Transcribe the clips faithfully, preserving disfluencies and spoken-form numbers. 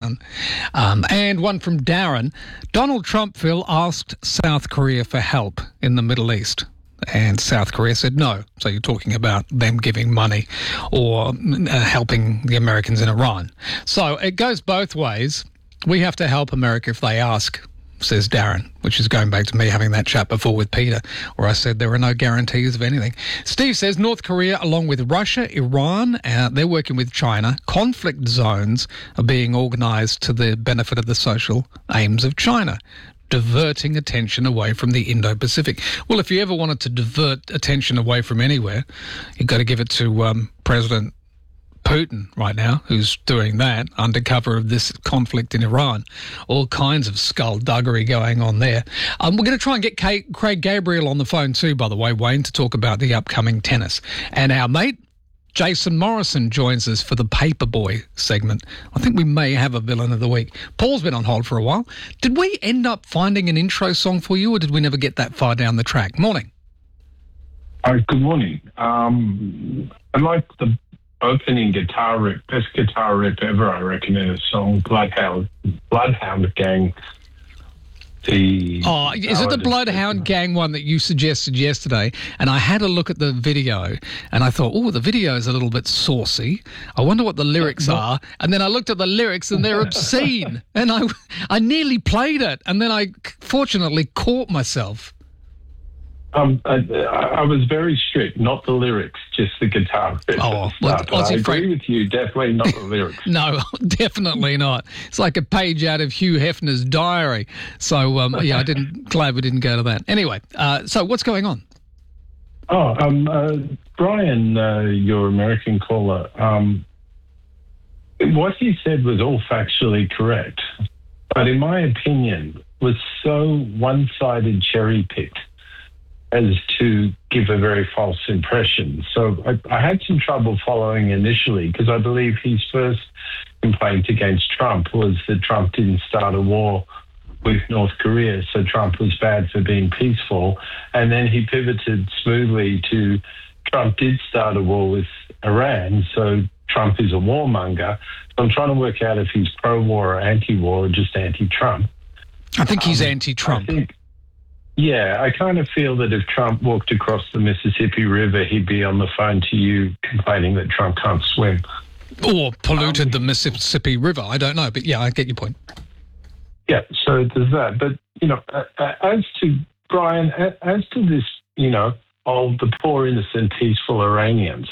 Iran. Um, and one from Darren. Donald Trump, Phil, asked South Korea for help in the Middle East. And South Korea said no. So you're talking about them giving money or uh, helping the Americans in Iran. So it goes both ways. We have to help America if they ask, says Darren, which is going back to me having that chat before with Peter, where I said there are no guarantees of anything. Steve says North Korea, along with Russia, Iran, uh, they're working with China. Conflict zones are being organised to the benefit of the social aims of China, diverting attention away from the Indo-Pacific. Well, if you ever wanted to divert attention away from anywhere, you've got to give it to um, President Putin right now, who's doing that under cover of this conflict in Iran. All kinds of skullduggery going on there. Um, we're going to try and get Kate, Craig Gabriel on the phone too, by the way, Wayne, to talk about the upcoming tennis. And our mate, Jason Morrison, joins us for the Paperboy segment. I think we may have a villain of the week. Paul's been on hold for a while. Did we end up finding an intro song for you, or did we never get that far down the track? Morning. Uh, good morning. Um, I like the opening guitar rip, best guitar rip ever, I reckon, in a song, Bloodhound, Bloodhound Gang. The, oh, is it the Bloodhound Gang one that you suggested yesterday? And I had a look at the video and I thought, oh, the video is a little bit saucy. I wonder what the lyrics are. And then I looked at the lyrics and they're obscene. And I, I nearly played it. And then I fortunately caught myself. Um, I, I was very strict, not the lyrics, just the guitar. Oh, well, I agree Frank- with you, definitely not the lyrics. No, definitely not. It's like a page out of Hugh Hefner's diary. So, um, yeah, I didn't, glad we didn't go to that. Anyway, uh, so what's going on? Oh, um, uh, Brian, uh, your American caller, um, what he said was all factually correct, but in my opinion, was so one-sided cherry-picked as to give a very false impression. So I, I had some trouble following initially because I believe his first complaint against Trump was that Trump didn't start a war with North Korea, so Trump was bad for being peaceful. And then he pivoted smoothly to Trump did start a war with Iran, so Trump is a warmonger. So I'm trying to work out if he's pro-war or anti-war or just anti-Trump. I think he's um, anti-Trump. I think, Yeah, I kind of feel that if Trump walked across the Mississippi River, he'd be on the phone to you complaining that Trump can't swim. Or polluted um, the Mississippi River. I don't know, but yeah, I get your point. Yeah, so there's that. But, you know, uh, as to, Brian, as to this, you know, of the poor, innocent, peaceful Iranians,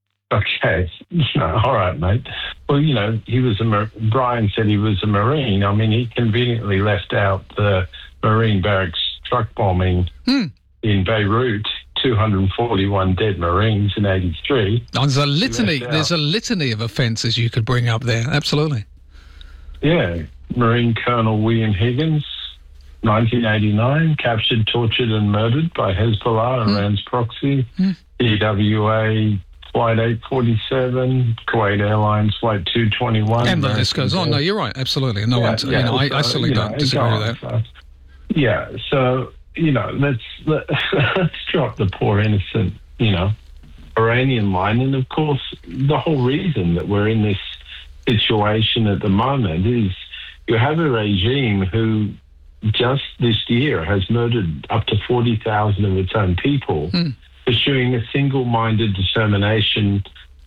okay, you know, all right, mate. Well, you know, he was a, Brian said he was a Marine. I mean, he conveniently left out the Marine barracks truck bombing hmm. in Beirut, two hundred forty-one dead Marines in eighty-three. Oh, there's a litany. There's a litany of offences you could bring up there. Absolutely. Yeah, Marine Colonel William Higgins, nineteen eighty-nine, captured, tortured, and murdered by Hezbollah, hmm. Iran's proxy. Hmm. E W A Flight eight forty-seven, Kuwait Airlines Flight two twenty-one, and the list goes on. No, you're right. Absolutely. No yeah, one. Yeah, you know, I, I certainly so, don't know, disagree with that. So, Yeah, so, you know, let's let, let's drop the poor innocent, you know, Iranian line. And, of course, the whole reason that we're in this situation at the moment is you have a regime who just this year has murdered up to forty thousand of its own people, mm. pursuing a single-minded determination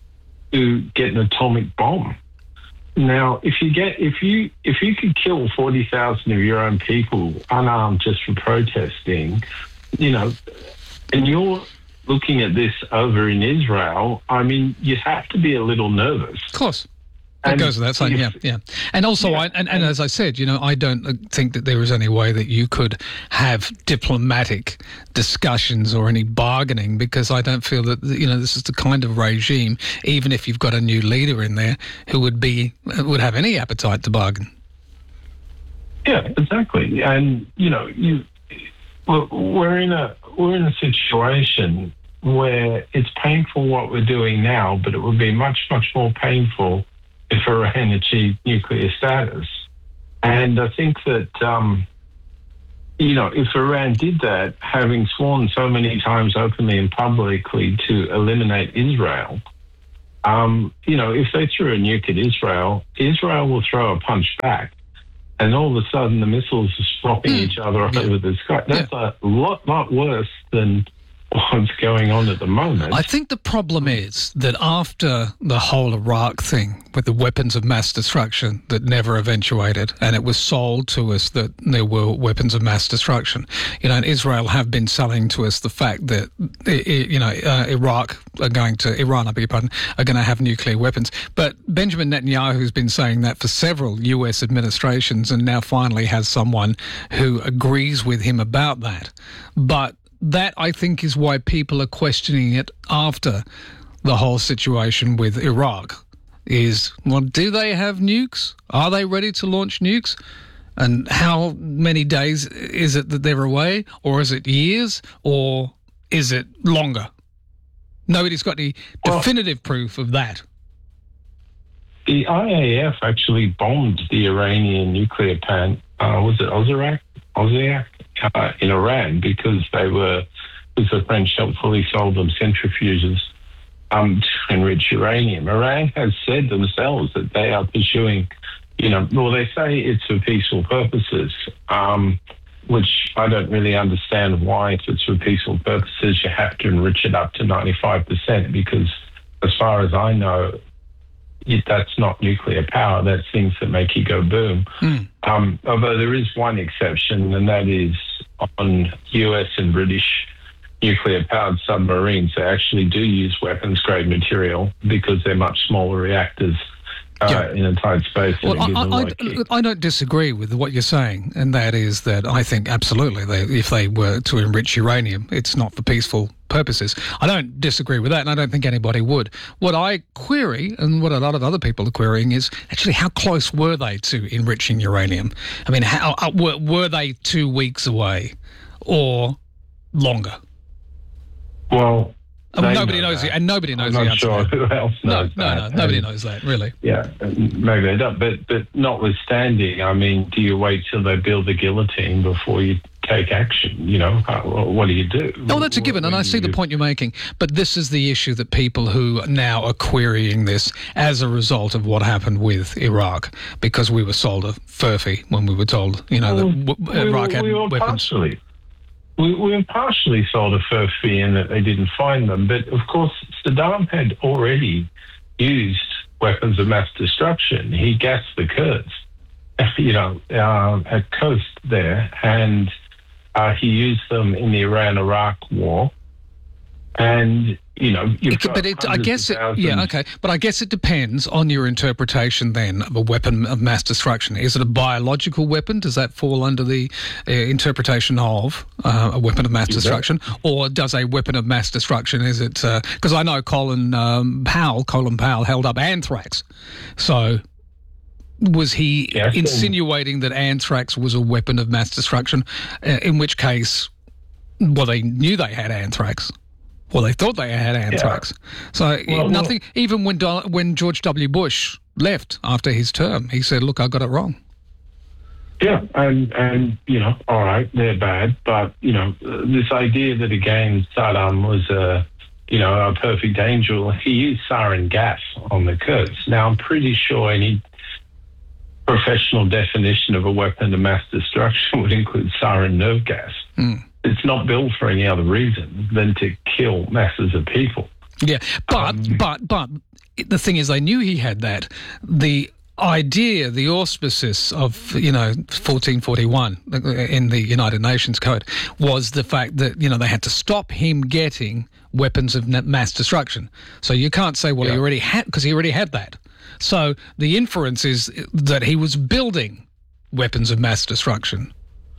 to get an atomic bomb. Now, if you get if you if you could kill forty thousand of your own people unarmed just for protesting, you know, and you're looking at this over in Israel, I mean, you have to be a little nervous. Of course. That goes without saying, yeah, yeah. And also, yeah, I, and, and as I said, you know, I don't think that there is any way that you could have diplomatic discussions or any bargaining, because I don't feel that, you know, this is the kind of regime, even if you've got a new leader in there, who would be would have any appetite to bargain. Yeah, exactly. And, you know, you we're in a we're in a situation where it's painful what we're doing now, but it would be much, much more painful if Iran achieved nuclear status. And I think that, um, you know, if Iran did that, having sworn so many times openly and publicly to eliminate Israel, Um, you know, if they threw a nuke at Israel, Israel will throw a punch back. And all of a sudden, the missiles are swapping mm. each other yeah. over the sky. That's yeah. a lot, lot worse than what's going on at the moment. I think the problem is that after the whole Iraq thing with the weapons of mass destruction that never eventuated, and it was sold to us that there were weapons of mass destruction, you know, and Israel have been selling to us the fact that, you know, uh, Iraq are going to, Iran, I beg your pardon, are going to have nuclear weapons. But Benjamin Netanyahu has been saying that for several U S administrations, and now finally has someone who agrees with him about that. But that, I think, is why people are questioning it after the whole situation with Iraq. Is, well, do they have nukes? Are they ready to launch nukes? And how many days is it that they're away? Or is it years? Or is it longer? Nobody's got any definitive well, proof of that. The I A F actually bombed the Iranian nuclear plant, uh, was it Ozark? Ozark? Uh, in Iran, because they were, because the French helpfully sold them centrifuges um, to enrich uranium. Iran has said themselves that they are pursuing, you know, well, they say it's for peaceful purposes, um, which I don't really understand why, if it's for peaceful purposes, you have to enrich it up to ninety-five percent, because as far as I know, It, that's not nuclear power. That's things that make you go boom. Mm. Um, although there is one exception, and that is on U S and British nuclear-powered submarines. They actually do use weapons-grade material because they're much smaller reactors uh, yeah. in a tight space. Well, I, I, I, I don't disagree with what you're saying, and that is that I think absolutely, they, if they were to enrich uranium, it's not for peaceful purposes. I don't disagree with that, and I don't think anybody would. What I query, and what a lot of other people are querying, is actually how close were they to enriching uranium? I mean, how uh, were, were they two weeks away or longer? Well, I mean, nobody know knows, the, and nobody knows I'm the not answer. Sure who else knows no, that. no, no, nobody and, knows that, really. Yeah, maybe they don't. But but notwithstanding, I mean, do you wait till they build the guillotine before you take action? You know, how, what do you do? Oh, that's a given, and I see the point you're making. But this is the issue that people who now are querying this as a result of what happened with Iraq, because we were sold a furphy when we were told, you know, well, that w- Iraq we, had we were weapons. Partially, we, we were partially sold a furphy in that they didn't find them, but of course Saddam had already used weapons of mass destruction. He gassed the Kurds, you know, uh, at coast there, and Uh, he used them in the Iran-Iraq war, and you know, you've it, got but it, I guess, it, yeah, okay, but I guess it depends on your interpretation then of a weapon of mass destruction. Is it a biological weapon? Does that fall under the uh, interpretation of uh, a weapon of mass is destruction, that? Or does a weapon of mass destruction? Is it because uh, I know Colin um, Powell, Colin Powell held up anthrax, so. Was he yes, insinuating that anthrax was a weapon of mass destruction? Uh, in which case, well, they knew they had anthrax. Well, they thought they had anthrax. Yeah. So well, nothing. Well, even when Do- when George W. Bush left after his term, he said, "Look, I got it wrong." Yeah, and and you know, all right, they're bad, but you know, this idea that again Saddam was a you know a perfect angel. He used sarin gas on the Kurds. Now, I'm pretty sure any professional definition of a weapon of mass destruction would include sarin nerve gas. Mm. It's not built for any other reason than to kill masses of people. Yeah, but um, but but the thing is, they knew he had that. The idea, the auspices of, you know, fourteen forty-one in the United Nations Code was the fact that, you know, they had to stop him getting weapons of mass destruction. So you can't say, well, yeah. he already had, because he already had that. So the inference is that he was building weapons of mass destruction.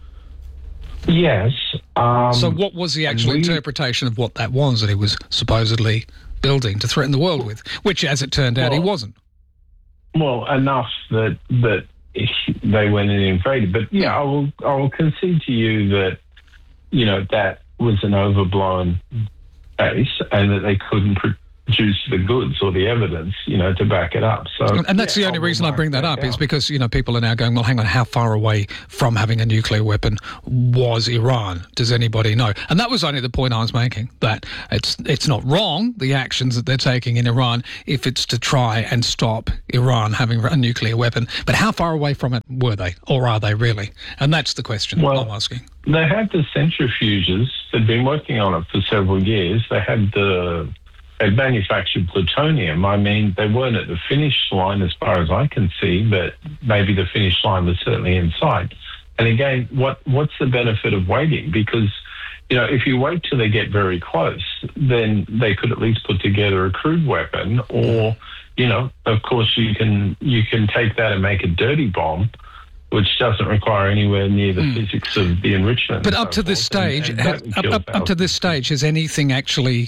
Yes. Um, so what was the actual we, interpretation of what that was that he was supposedly building to threaten the world with, which, as it turned out, well, he wasn't? Well, enough that that they went and invaded. But, yeah, I will, I will concede to you that, you know, that was an overblown base and that they couldn't produce the goods or the evidence, you know, to back it up. So, and that's yeah, the only I reason I bring that that up down. is because, you know, people are now going, well, hang on, how far away from having a nuclear weapon was Iran? Does anybody know? And that was only the point I was making, that it's it's not wrong, the actions that they're taking in Iran, if it's to try and stop Iran having a nuclear weapon. But how far away from it were they, or are they really? And that's the question Well, I'm asking. They had the centrifuges. They'd been working on it for several years. They had the they manufactured plutonium. I mean, they weren't at the finish line as far as I can see, but maybe the finish line was certainly in sight. And again, what what's the benefit of waiting? Because, you know, if you wait till they get very close, then they could at least put together a crude weapon, or, you know, of course you can you can take that and make a dirty bomb, which doesn't require anywhere near the mm. physics of the enrichment. But up to this stage, and, and ha, up, up, up to this stage, has anything actually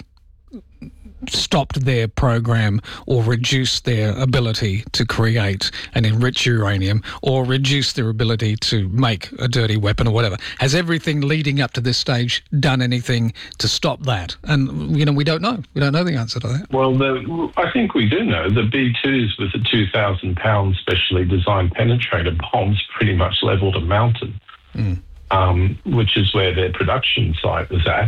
stopped their program or reduced their ability to create and enrich uranium, or reduced their ability to make a dirty weapon or whatever? Has everything leading up to this stage done anything to stop that? And, you know, we don't know. We don't know the answer to that. Well, the, I think we do know. The B twos with the two thousand pound specially designed penetrator bombs pretty much leveled a mountain, mm. um, which is where their production site was at.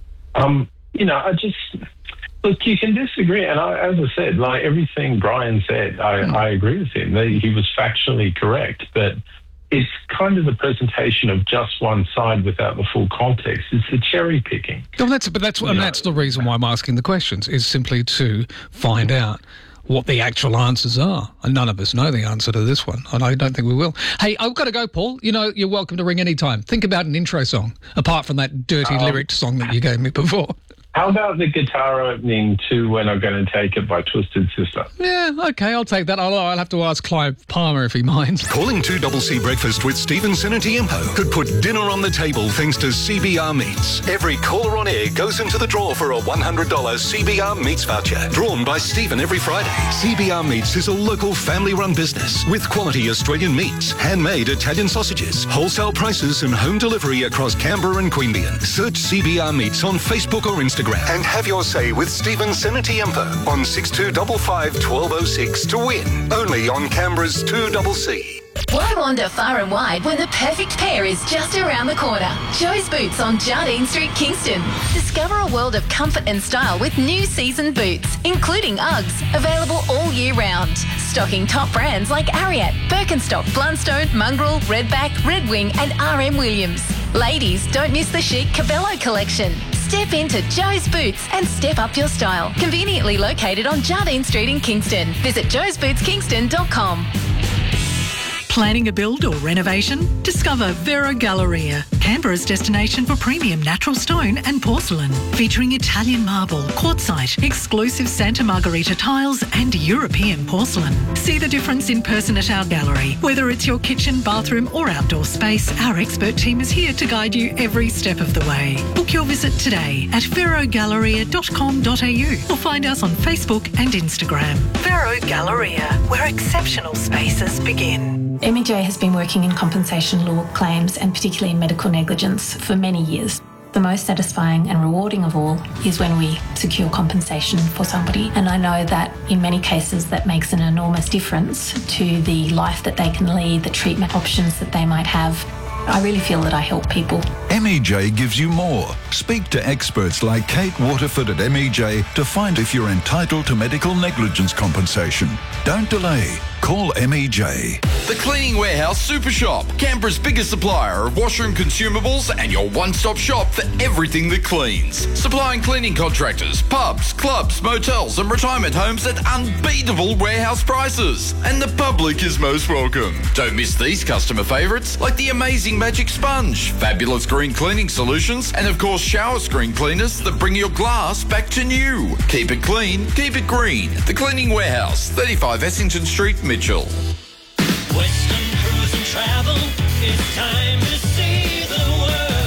Um, you know, I just... Look, you can disagree, and I, as I said, like everything Brian said, I, mm. I agree with him. He was factually correct, but it's kind of the presentation of just one side without the full context. It's the cherry picking. Well, that's, but that's, and know. that's the reason why I'm asking the questions, is simply to find out what the actual answers are. And none of us know the answer to this one, and I don't think we will. Hey, I've got to go, Paul. You know, you're welcome to ring any time. Think about an intro song, apart from that dirty um, lyric song that you gave me before. How about the guitar opening to When I'm Gonna Take It by Twisted Sister? Yeah, okay, I'll take that. I'll, I'll have to ask Clive Palmer if he minds. Calling two C Breakfast with Stephen Sinatiempo could put dinner on the table thanks to C B R Meats. Every caller on air goes into the draw for a one hundred dollars C B R Meats voucher, drawn by Stephen every Friday. C B R Meats is a local family-run business with quality Australian meats, handmade Italian sausages, wholesale prices and home delivery across Canberra and Queanbeyan. Search C B R Meats on Facebook or Instagram and have your say with Stephen Sinatiempo on six two five five, one two zero six to win. Only on Canberra's two C C. Why wander far and wide when the perfect pair is just around the corner? Joe's Boots on Jardine Street, Kingston. Discover a world of comfort and style with new season boots, including Uggs, available all year round. Stocking top brands like Ariat, Birkenstock, Blundstone, Mongrel, Redback, Red Wing and R M Williams. Ladies, don't miss the chic Cabello collection. Step into Joe's Boots and step up your style. Conveniently located on Jardine Street in Kingston. Visit joes boots kingston dot com. Planning a build or renovation? Discover Vero Galleria, Canberra's destination for premium natural stone and porcelain, featuring Italian marble, quartzite, exclusive Santa Margherita tiles and European porcelain. See the difference in person at our gallery. Whether it's your kitchen, bathroom or outdoor space, our expert team is here to guide you every step of the way. Book your visit today at vero galleria dot com dot a u or find us on Facebook and Instagram. Vero Galleria, where exceptional spaces begin. M E J has been working in compensation law claims and particularly in medical negligence for many years. The most satisfying and rewarding of all is when we secure compensation for somebody. And I know that in many cases that makes an enormous difference to the life that they can lead, the treatment options that they might have. I really feel that I help people. M E J gives you more. Speak to experts like Kate Waterford at M E J to find if you're entitled to medical negligence compensation. Don't delay. Call M E J. The Cleaning Warehouse Super Shop, Canberra's biggest supplier of washroom consumables and your one-stop shop for everything that cleans. Supplying cleaning contractors, pubs, clubs, motels and retirement homes at unbeatable warehouse prices. And the public is most welcome. Don't miss these customer favourites like the amazing Magic Sponge, fabulous green cleaning solutions and of course shower screen cleaners that bring your glass back to new. Keep it clean, keep it green. The Cleaning Warehouse, thirty-five Essington Street, Mitchell. Western Cruise and Travel, it's time to see the world. At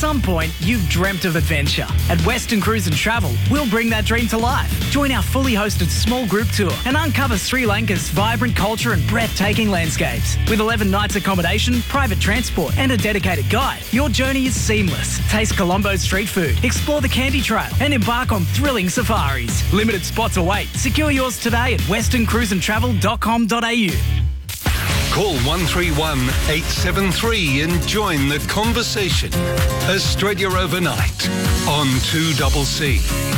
some point, you've dreamt of adventure. At Western Cruise and Travel, we'll bring that dream to life. Join our fully hosted small group tour and uncover Sri Lanka's vibrant culture and breathtaking landscapes. With eleven nights accommodation, private transport and a dedicated guide, your journey is seamless. Taste Colombo's street food, explore the Candy Trail and embark on thrilling safaris. Limited spots await. Secure yours today at western cruise and travel dot com dot a u. Call one three one, eight seven three and join the conversation. Australia Overnight on two C C.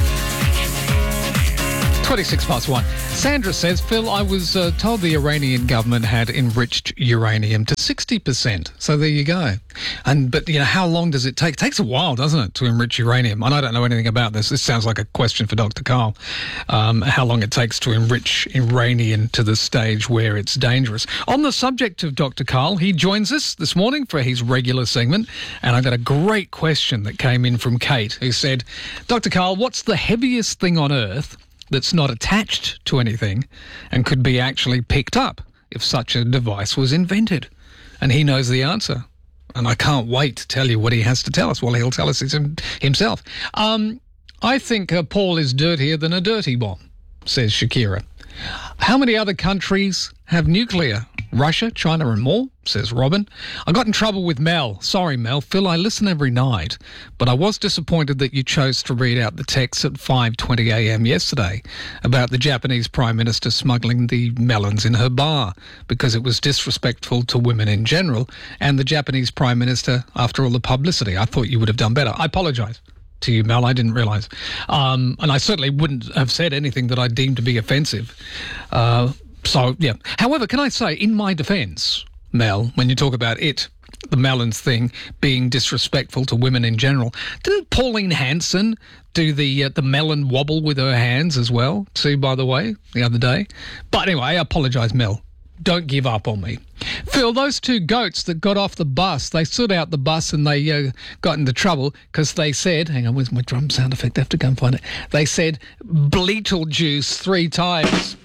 twenty-six past one. Sandra says, Phil, I was uh, told the Iranian government had enriched uranium to sixty percent. So there you go. And But, you know, how long does it take? It takes a while, doesn't it, to enrich uranium? And I don't know anything about this. This sounds like a question for Doctor Karl. Um, how long it takes to enrich uranium to the stage where it's dangerous. On the subject of Doctor Karl, he joins us this morning for his regular segment. And I got a great question that came in from Kate, who said, Doctor Karl, what's the heaviest thing on Earth that's not attached to anything and could be actually picked up if such a device was invented? And he knows the answer. And I can't wait to tell you what he has to tell us. Well, he'll tell us it himself. Um, I think uh, Paul is dirtier than a dirty bomb, says Shakira. How many other countries have nuclear? Russia, China and more, says Robin. I got in trouble with Mel. Sorry, Mel. Phil, I listen every night, but I was disappointed that you chose to read out the text at five twenty a m yesterday about the Japanese Prime Minister smuggling the melons in her bar because it was disrespectful to women in general and the Japanese Prime Minister after all the publicity. I thought you would have done better. I apologise to you, Mel. I didn't realise. Um, and I certainly wouldn't have said anything that I deemed to be offensive. Uh, so, yeah. However, can I say, in my defence, Mel, when you talk about it, the melons thing, being disrespectful to women in general, didn't Pauline Hanson do the uh, the melon wobble with her hands as well, too, by the way, the other day? But anyway, I apologise, Mel. Don't give up on me. Phil, those two goats that got off the bus, they stood out the bus and they uh, got into trouble because they said, hang on, where's my drum sound effect? I have to go and find it. They said Beetlejuice three times.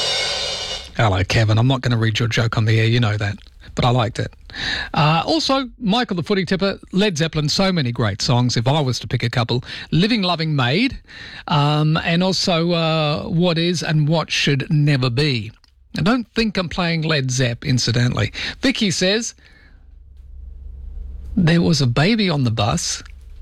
Hello, Kevin. I'm not going to read your joke on the air. You know that. But I liked it. Uh, also, Michael the Footy Tipper, Led Zeppelin, so many great songs. If I was to pick a couple, Living Loving Maid, um, and also uh, What Is and What Should Never Be. I don't think I'm playing Led Zepp, incidentally. Vicky says, there was a baby on the bus.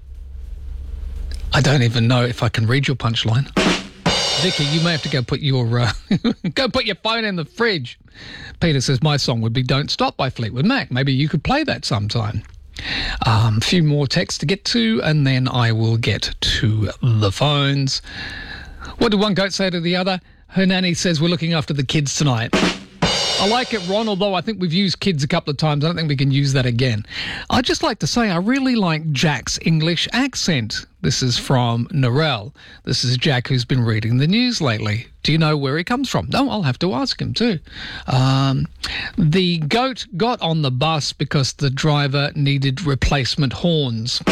I don't even know if I can read your punchline. Vicky, you may have to go put your uh, go put your phone in the fridge. Peter says, my song would be Don't Stop by Fleetwood Mac. Maybe you could play that sometime. Um, a few more texts to get to, and then I will get to the phones. What did one goat say to the other? Her nanny says, we're looking after the kids tonight. I like it, Ron, although I think we've used kids a couple of times. I don't think we can use that again. I'd just like to say I really like Jack's English accent. This is from Narelle. This is Jack, who's been reading the news lately. Do you know where he comes from? No, I'll have to ask him too. Um, the goat got on the bus because the driver needed replacement horns.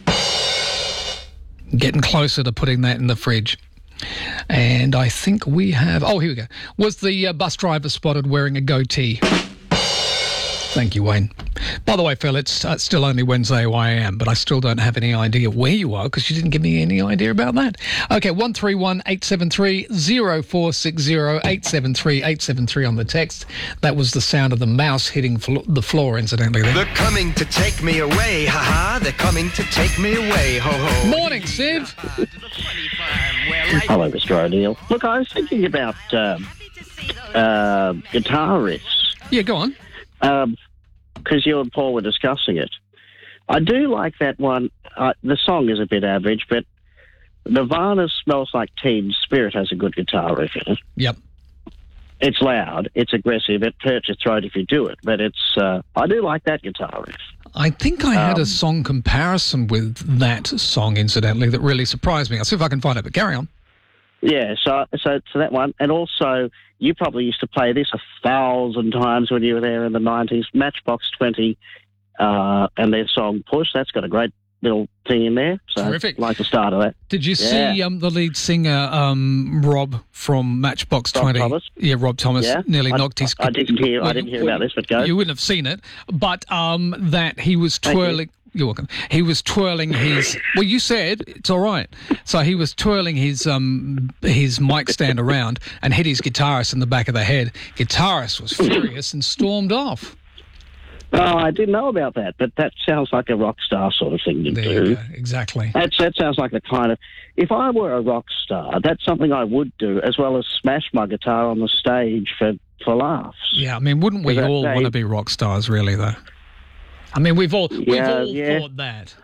Getting closer to putting that in the fridge. And I think we have... Oh, here we go. Was the uh, bus driver spotted wearing a goatee? Thank you, Wayne. By the way, Phil, it's uh, still only Wednesday where I am, but I still don't have any idea where you are because you didn't give me any idea about that. Okay, one three one, eight seven three, zero four six zero, eight seven three, eight seven three on the text. That was the sound of the mouse hitting flo- the floor, incidentally. There. They're coming to take me away, ha-ha. They're coming to take me away, ho-ho. Morning, Siv. Hello, Mister O'Neill. Look, I was thinking about um, uh, guitar riffs. Yeah, go on. Um, because you and Paul were discussing it. I do like that one. Uh, the song is a bit average, but Nirvana's Smells Like Teen Spirit has a good guitar riff in it. Yep. It's loud, it's aggressive, it hurts your throat if you do it, but it's. Uh, I do like that guitar riff. I think I had um, a song comparison with that song, incidentally, that really surprised me. I'll see if I can find it, but carry on. Yeah, so so so that one, and also you probably used to play this a thousand times when you were there in the nineties. Matchbox twenty, uh, and their song Push. That's got a great little thing in there. So terrific. Like the start of that. Did you yeah. see um, the lead singer um, Rob from Matchbox Rob twenty? Thomas? Yeah, Rob Thomas Yeah. nearly I, knocked his. I, I didn't hear. well, I didn't hear about this, but go. You wouldn't have seen it, but um, that he was Thank twirling. You're welcome. He was twirling his. Well, you said it's all right. So he was twirling his um his mic stand around and hit his guitarist in the back of the head. Guitarist was furious and stormed off. Oh, I didn't know about that, but that sounds like a rock star sort of thing to there do. You go. Exactly. That's, that sounds like the kind of. If I were a rock star, that's something I would do, as well as smash my guitar on the stage for, for laughs. Yeah, I mean, wouldn't we all want to be rock stars, really, though? I mean, we've all we've Yeah, all yeah. thought that.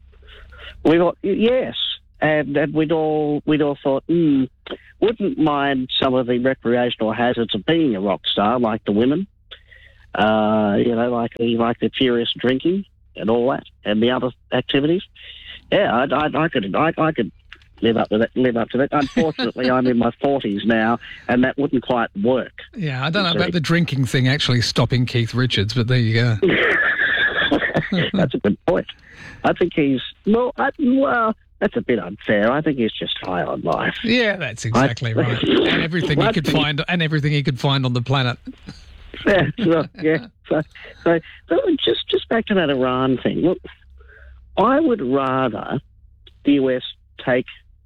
We all, yes, and, and we'd all we'd all thought, hmm, wouldn't mind some of the recreational hazards of being a rock star, like the women, uh, you know, like the like the furious drinking and all that, and the other activities. Yeah, I, I, I could I, I could live up to that. Live up to that. Unfortunately, I'm in my forties now, and that wouldn't quite work. Yeah, I don't know See? about the drinking thing actually stopping Keith Richards, but there you go. That's a good point. I think he's well. I, well, that's a bit unfair. I think he's just high on life. Yeah, that's exactly I, right. And everything he I could think- find, and everything he could find on the planet. Yeah, so, yeah. So, so, so just just back to that Iran thing. Look, I would rather the U S take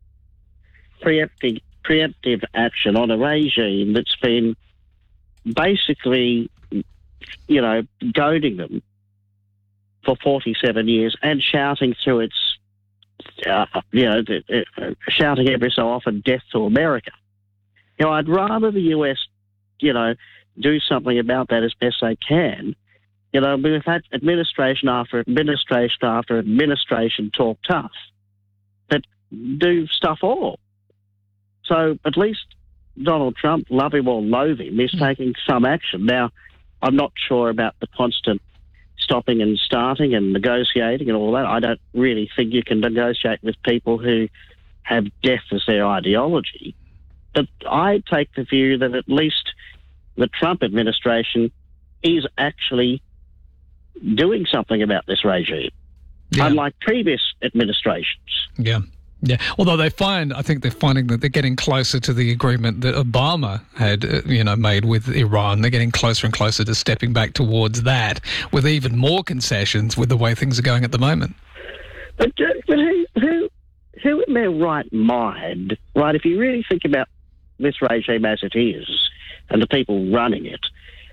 preemptive preemptive action on a regime that's been basically, you know, goading them for forty-seven years and shouting through its, uh, you know, uh, shouting every so often, "Death to America." You know, I'd rather the U S, you know, do something about that as best they can. You know, we've had administration after administration after administration talk tough, but do stuff all. So at least Donald Trump, love him or loathe him, is taking some action. Now, I'm not sure about the constant stopping and starting and negotiating and all that. I don't really think you can negotiate with people who have death as their ideology. But I take the view that at least the Trump administration is actually doing something about this regime, Yeah. unlike previous administrations. Yeah. Yeah, although they find, I think they're finding that they're getting closer to the agreement that Obama had, uh, you know, made with Iran. They're getting closer and closer to stepping back towards that, with even more concessions with the way things are going at the moment. But, uh, but who, who, who in their right mind, right, if you really think about this regime as it is and the people running it,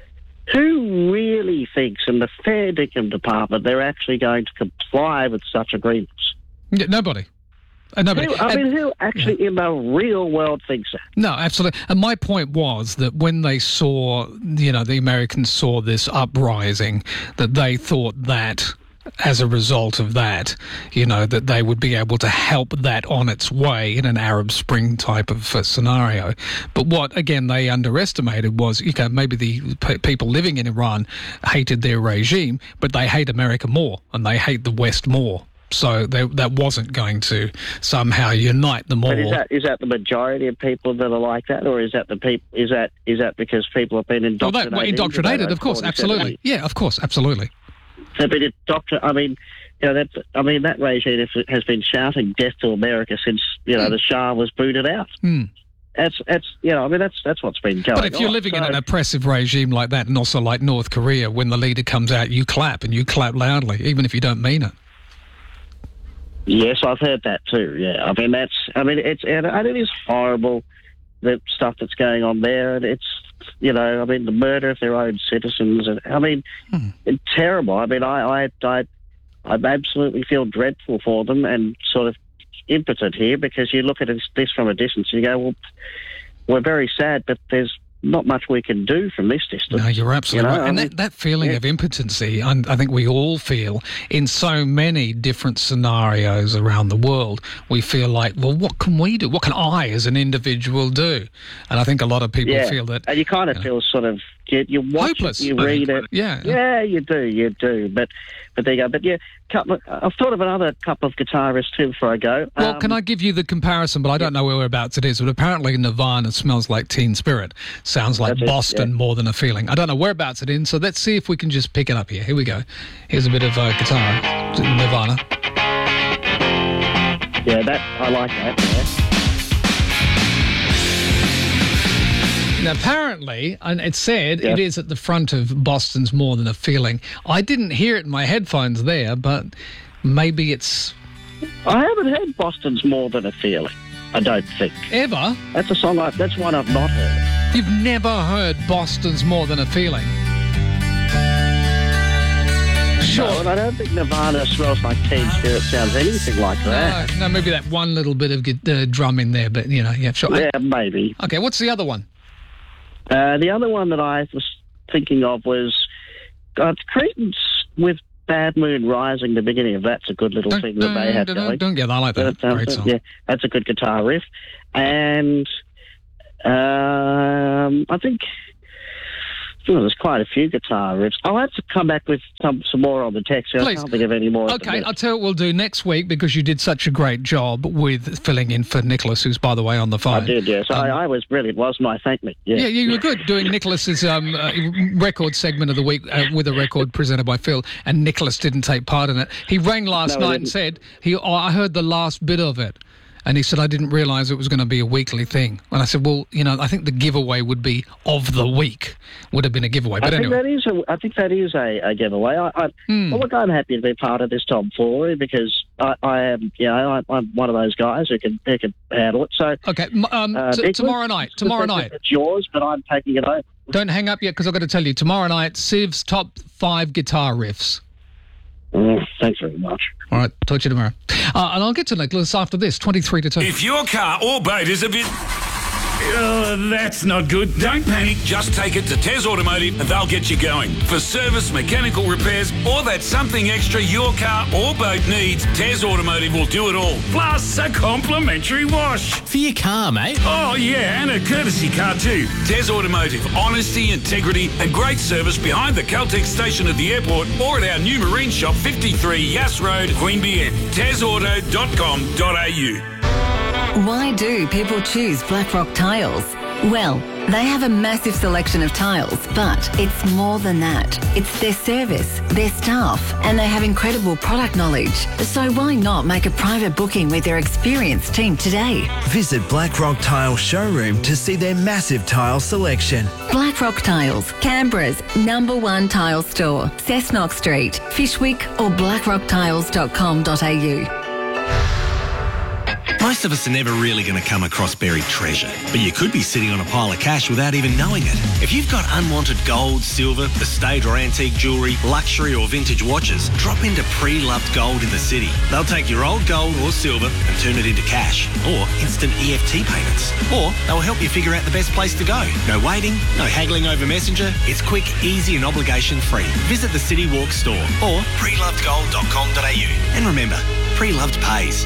who really thinks in the fair dinkum department they're actually going to comply with such agreements? Yeah, nobody. Uh, nobody. Who, I And- mean, who actually in the real world thinks that? No, absolutely. And my point was that when they saw, you know, the Americans saw this uprising, that they thought that as a result of that, you know, that they would be able to help that on its way in an Arab Spring type of uh, scenario. But what, again, they underestimated was, okay, maybe the p- people living in Iran hated their regime, but they hate America more and they hate the West more. So they, that wasn't going to somehow unite them all. But is that is that the majority of people that are like that, or is that the peop, Is that is that because people have been Well, indoctrinated? they, well, indoctrinated, into of course, that absolutely. Yeah, of course, absolutely. They've been indoctr- I mean, you know, that I mean that regime has been shouting "Death to America" since you know Mm. the Shah was booted out. Mm. That's that's you know, I mean that's that's what's been going on. But if you're living in So- an oppressive regime like that, and also like North Korea, when the leader comes out, you clap, and you clap loudly, even if you don't mean it. Yes, I've heard that too. Yeah, I mean that's. I mean it's and it is horrible, the stuff that's going on there, and it's you know I mean the murder of their own citizens, and I mean Hmm. it's terrible. I mean I I I I absolutely feel dreadful for them and sort of impotent here because you look at this, this from a distance and you go, well, we're very sad, but there's not much we can do from this distance. No, you're absolutely You know, right. And I mean, that, that feeling yeah. of impotency, I, I think we all feel in so many different scenarios around the world. We feel like, well, what can we do? What can I as an individual do? And I think a lot of people yeah. feel that. and you kind of you know, feel sort of you, you watch hopeless, it, you I read think. it, Yeah. yeah, you do, you do. But but there you go. But yeah, couple of, I've thought of another couple of guitarists too before I go. Well, Um, can I give you the comparison? But I don't know whereabouts it is. But apparently Nirvana smells like Teen Spirit. Sounds like That's it, Boston yeah. more than a feeling. I don't know whereabouts it is. So let's see if we can just pick it up here. Here we go. Here's a bit of uh, guitar. Nirvana. Yeah, that I like that. Yeah. Now, apparently, and it said Yeah. it is at the front of Boston's More Than a Feeling. I didn't hear it in my headphones there, but maybe it's... I haven't heard Boston's More Than a Feeling, I don't think. Ever? That's a song, I, that's one I've not heard. You've never heard Boston's More Than a Feeling? Sure. No, and I don't think Nirvana Smells Like Teen Spirit sounds anything like that. No, no, maybe that one little bit of gu- uh, drum in there, but, you know, yeah, sure. Yeah, maybe. Okay, what's the other one? Uh, the other one that I was thinking of was uh, Cretans with Bad Moon Rising. The beginning of that's a good little Don't- thing that they had don't- going. don't get that. I like that. Uh, Great song. Yeah, that's a good guitar riff. And um, I think well, there's quite a few guitar riffs. I'll have to come back with some, some more on the text. I Please. can't think of any more. at the Okay, minute. I'll tell you what we'll do next week, because you did such a great job with filling in for Nicholas, who's, by the way, on the phone. I did, yes. Um, I, I was brilliant, wasn't I? Thank me. Yeah, Yeah, you were good doing Nicholas's um, uh, record segment of the week uh, with a record presented by Phil, and Nicholas didn't take part in it. He rang last No, he night and didn't. said, "He, oh, I heard the last bit of it." And he said, I didn't realise it was going to be a weekly thing. And I said, well, you know, I think the giveaway would be of the week, would have been a giveaway. I But think anyway. that is a, I think that is a, a giveaway. I, I, Hmm. Well, look, I'm happy to be part of this tomfoolery because I, I am, you know, I, I'm one of those guys who can, who can handle it. So, Okay, m- um, uh, t- Nicholas, tomorrow night, tomorrow night. It's yours, but I'm taking it over. Don't hang up yet, because I've got to tell you, tomorrow night, Siv's top five guitar riffs. Mm, thanks very much. All right, talk to you tomorrow. Uh, and I'll get to Nicholas after this, twenty-three to two. If your car or boat is a bit... Uh, that's not good. Don't panic. Just take it to Tez Automotive and they'll get you going. For service, mechanical repairs, or that something extra your car or boat needs, Tez Automotive will do it all. Plus a complimentary wash. For your car, mate. Oh, yeah, and a courtesy car too. Tez Automotive. Honesty, integrity, and great service behind the Caltex station at the airport or at our new marine shop, fifty-three Yass Road, Queanbeyan. tez auto dot com dot a u. Why do people choose Blackrock Tiles? Well, they have a massive selection of tiles, but it's more than that. It's their service, their staff, and they have incredible product knowledge. So why not make a private booking with their experienced team today? Visit Blackrock Tile Showroom to see their massive tile selection. Blackrock Tiles, Canberra's number one tile store. Cessnock Street, Fishwick or blackrock tiles dot com dot a u. Most of us are never really going to come across buried treasure, but you could be sitting on a pile of cash without even knowing it. If you've got unwanted gold, silver, estate or antique jewellery, luxury or vintage watches, drop into Pre-Loved Gold in the city. They'll take your old gold or silver and turn it into cash, or instant E F T payments. Or they'll help you figure out the best place to go. No waiting, no haggling over Messenger. It's quick, easy and obligation free. Visit the City Walk store or pre loved gold dot com dot a u. And remember, Pre-Loved pays.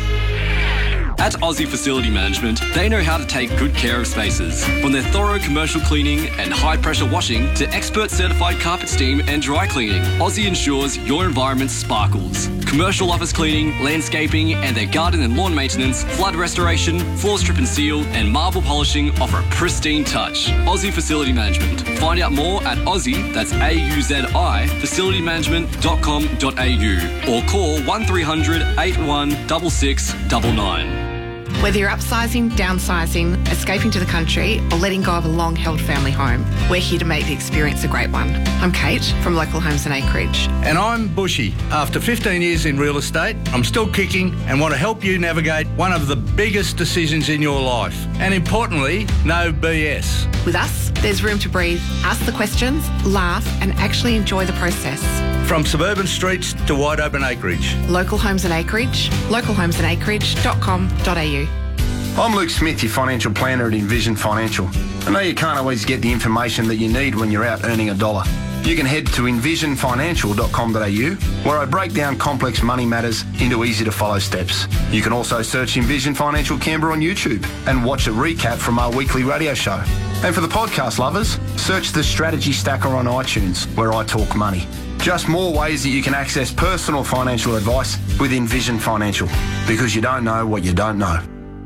At Aussie Facility Management, they know how to take good care of spaces. From their thorough commercial cleaning and high-pressure washing to expert certified carpet steam and dry cleaning, Aussie ensures your environment sparkles. Commercial office cleaning, landscaping, and their garden and lawn maintenance, flood restoration, floor strip and seal, and marble polishing offer a pristine touch. Aussie Facility Management. Find out more at Aussie, that's A U Z I, facility management dot com dot a u, or call one three hundred, eight one six six nine nine. Whether you're upsizing, downsizing, escaping to the country, or letting go of a long-held family home, we're here to make the experience a great one. I'm Kate from Local Homes and Acreage. And I'm Bushy. After fifteen years in real estate, I'm still kicking and want to help you navigate one of the biggest decisions in your life. And importantly, no B S. With us, there's room to breathe, ask the questions, laugh, and actually enjoy the process. From suburban streets to wide open acreage. Local Homes and Acreage, local homes and acreage dot com dot a u. I'm Luke Smith, your financial planner at Envision Financial. I know you can't always get the information that you need when you're out earning a dollar. You can head to envision financial dot com dot a u, where I break down complex money matters into easy to follow steps. You can also search Envision Financial Canberra on YouTube and watch a recap from our weekly radio show. And for the podcast lovers, search the Strategy Stacker on iTunes, where I talk money. Just more ways that you can access personal financial advice with Envision Financial, because you don't know what you don't know.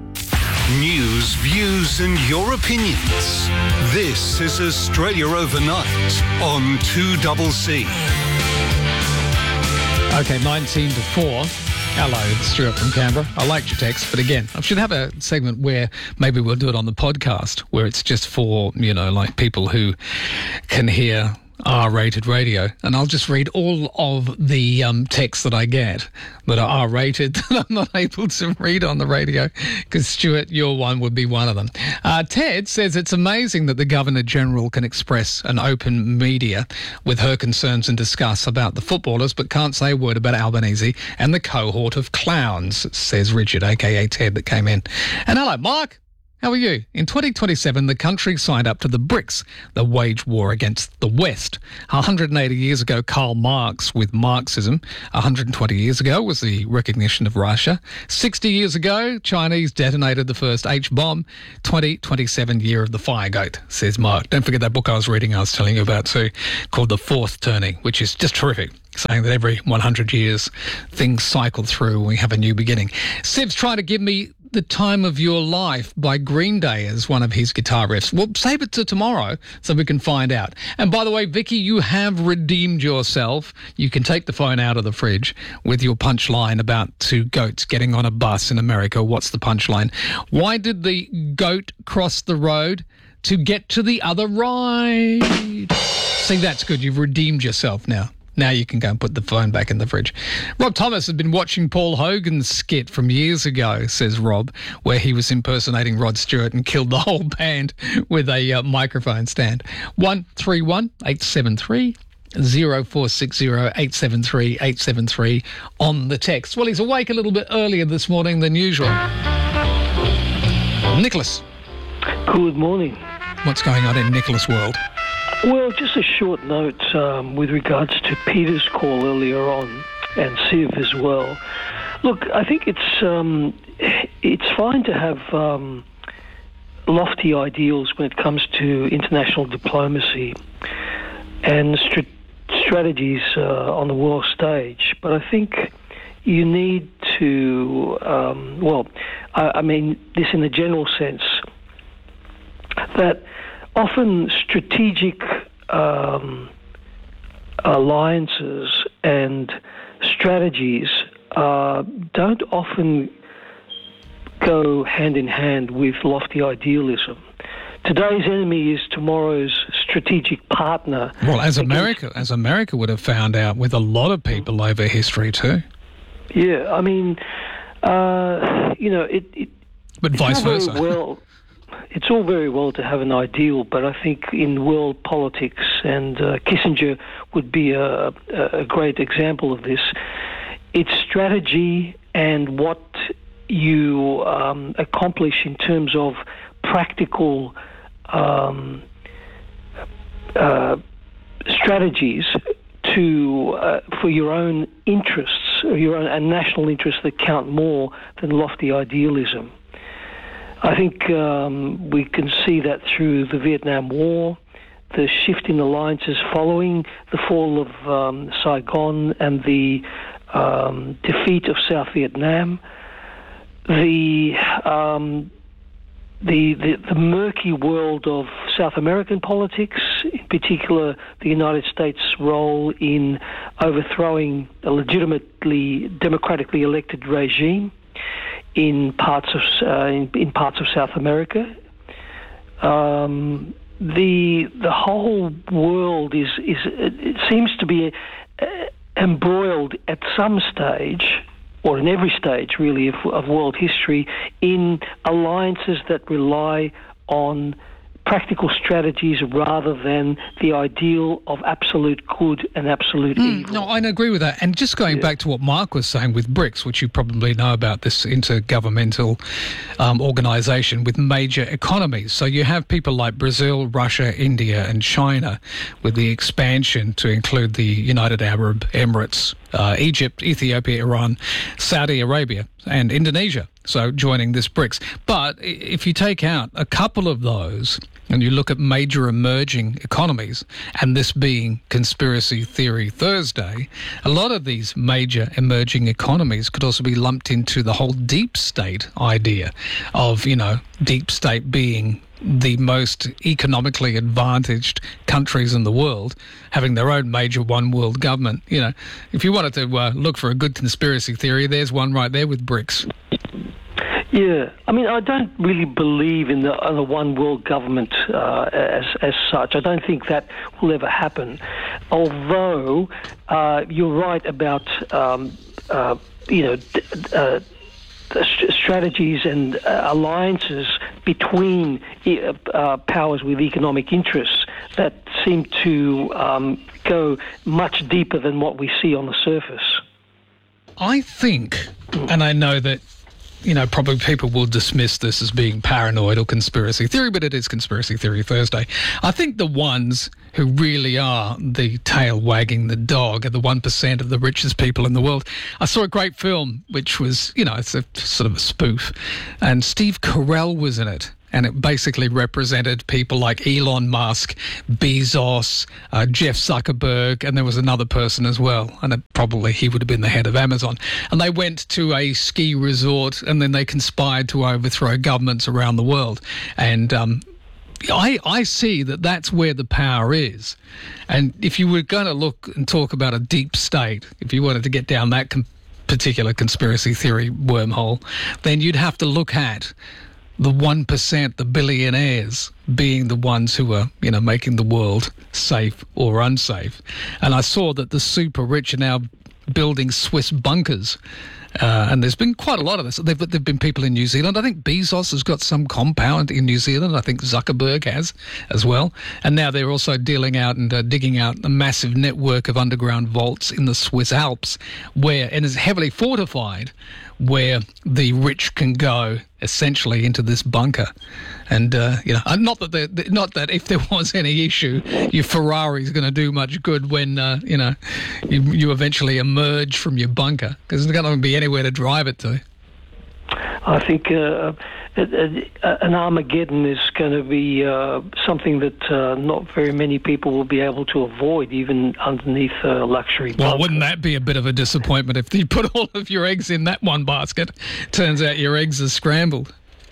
News, views and your opinions. This is Australia Overnight on two C C. Okay, nineteen to four. Hello, it's Stuart from Canberra. I liked your text, but again, I should have a segment where maybe we'll do it on the podcast, where it's just for, you know, like people who can hear R-rated radio, and I'll just read all of the um, texts that I get that are R-rated that I'm not able to read on the radio, because Stuart, your one would be one of them. Uh, Ted says it's amazing that the Governor-General can express an open media with her concerns and discuss about the footballers, but can't say a word about Albanese and the cohort of clowns, says Richard, aka Ted, that came in. And hello, Mark. How are you? In twenty twenty-seven, the country signed up to the BRICS, the wage war against the West. one hundred eighty years ago, Karl Marx with Marxism. one hundred twenty years ago was the recognition of Russia. sixty years ago, Chinese detonated the first H-bomb. twenty twenty-seven, year of the fire goat, says Mark. Don't forget that book I was reading, I was telling you about too, called The Fourth Turning, which is just terrific, saying that every one hundred years things cycle through and we have a new beginning. Sib's trying to give me The Time of Your Life by Green Day as one of his guitar riffs. Well, save it to tomorrow so we can find out. And by the way, Vicky, you have redeemed yourself. You can take the phone out of the fridge with your punchline about two goats getting on a bus in America. What's the punchline? Why did the goat cross the road? To get to the other ride. See, that's good. You've redeemed yourself now. Now you can go and put the phone back in the fridge. Rob Thomas has been watching Paul Hogan's skit from years ago, says Rob, where he was impersonating Rod Stewart and killed the whole band with a uh, microphone stand. one three one, eight seven three, zero four six zero, eight seven three, eight seven three on the text. Well, he's awake a little bit earlier this morning than usual. Nicholas. Good morning. What's going on in Nicholas' world? Well, just a short note um, with regards to Peter's call earlier on, and Siv as well. Look, I think it's um, it's fine to have um, lofty ideals when it comes to international diplomacy and str- strategies uh, on the world stage, but I think you need to, um, well, I, I mean this in a general sense, that often strategic um, alliances and strategies uh, don't often go hand in hand with lofty idealism. Today's enemy is tomorrow's strategic partner. Well, as America, as America would have found out with a lot of people over history too. Yeah, I mean, uh, you know, it. it but vice versa. Well. It's all very well to have an ideal, but I think in world politics, and uh, Kissinger would be a, a great example of this, it's strategy and what you um, accomplish in terms of practical um, uh, strategies to uh, for your own interests, or your own and national interests that count more than lofty idealism. I think um, we can see that through the Vietnam War, the shift in alliances following the fall of um, Saigon and the um, defeat of South Vietnam, the, um, the, the the murky world of South American politics, in particular the United States' role in overthrowing a legitimately democratically elected regime in parts of uh, in, in parts of South America. Um, the the whole world is is it seems to be uh, embroiled at some stage, or in every stage really of, of world history, in alliances that rely on practical strategies rather than the ideal of absolute good and absolute mm, evil. No, I agree with that. And just going yeah. back to what Mark was saying with BRICS, which you probably know about, this intergovernmental um, organisation with major economies. So you have people like Brazil, Russia, India and China, with the expansion to include the United Arab Emirates, uh, Egypt, Ethiopia, Iran, Saudi Arabia and Indonesia. So joining this BRICS. But if you take out a couple of those and you look at major emerging economies, and this being Conspiracy Theory Thursday, a lot of these major emerging economies could also be lumped into the whole deep state idea of, you know, deep state being the most economically advantaged countries in the world having their own major one world government. You know, if you wanted to uh, look for a good conspiracy theory, there's one right there with BRICS. Yeah, I mean, I don't really believe in the, uh, the one world government uh, as as such. I don't think that will ever happen. Although uh, you're right about um, uh, you know. D- uh, strategies and uh, alliances between uh, powers with economic interests that seem to um, go much deeper than what we see on the surface. I think, and I know that, you know, probably people will dismiss this as being paranoid or conspiracy theory, but it is Conspiracy Theory Thursday. I think the ones who really are the tail wagging the dog are the one percent of the richest people in the world. I saw a great film, which was, you know, it's a sort of a spoof, and Steve Carell was in it. And it basically represented people like Elon Musk, Bezos, uh, Jeff Zuckerberg, and there was another person as well. And it, probably he would have been the head of Amazon. And they went to a ski resort, and then they conspired to overthrow governments around the world. And um, I, I see that that's where the power is. And if you were going to look and talk about a deep state, if you wanted to get down that com- particular conspiracy theory wormhole, then you'd have to look at the one percent, the billionaires, being the ones who are, you know, making the world safe or unsafe. And I saw that the super rich are now building Swiss bunkers. Uh, and there's been quite a lot of this. There have been people in New Zealand. I think Bezos has got some compound in New Zealand. I think Zuckerberg has as well. And now they're also dealing out and uh, digging out a massive network of underground vaults in the Swiss Alps, where, and is heavily fortified, where the rich can go essentially into this bunker. And, uh, you know, not that not that if there was any issue, your Ferrari's going to do much good when, uh, you know, you, you eventually emerge from your bunker, because there's not going to be anywhere to drive it to. I think uh, an Armageddon is going to be uh, something that uh, not very many people will be able to avoid, even underneath a luxury bunker. Well, wouldn't that be a bit of a disappointment if you put all of your eggs in that one basket? Turns out your eggs are scrambled.